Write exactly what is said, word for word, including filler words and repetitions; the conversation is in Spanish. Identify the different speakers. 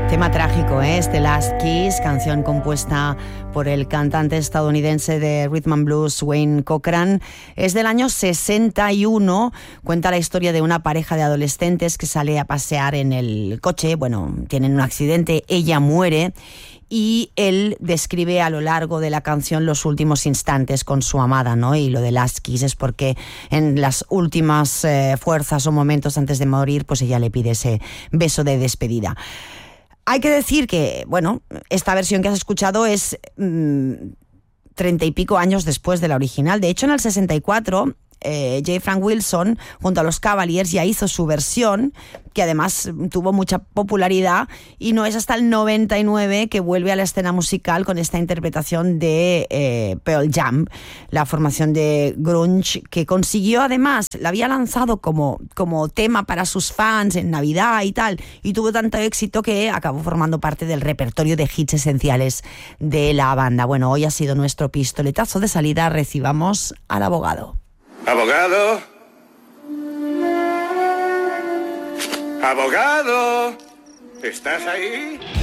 Speaker 1: Tema trágico, ¿eh? Este Last Kiss, canción compuesta por el cantante estadounidense de Rhythm and Blues Wayne Cochran. Es del año sesenta y uno. Cuenta la historia de una pareja de adolescentes que sale a pasear en el coche. Bueno, tienen un accidente, ella muere y él describe a lo largo de la canción los últimos instantes con su amada, ¿no? Y lo de Last Kiss es porque en las últimas eh, fuerzas o momentos antes de morir, pues ella le pide ese beso de despedida. Hay que decir que, bueno, esta versión que has escuchado es mmm, treinta y pico años después de la original. De hecho, en el sesenta y cuatro, eh, J. Frank Wilson, junto a los Cavaliers, ya hizo su versión, que además tuvo mucha popularidad, y no es hasta el noventa y nueve que vuelve a la escena musical con esta interpretación de eh, Pearl Jam, la formación de grunge, que consiguió además, la había lanzado como, como tema para sus fans en Navidad y tal, y tuvo tanto éxito que acabó formando parte del repertorio de hits esenciales de la banda. Bueno, hoy ha sido nuestro pistoletazo de salida. Recibamos al abogado.
Speaker 2: Abogado. Abogado. ¿Estás ahí?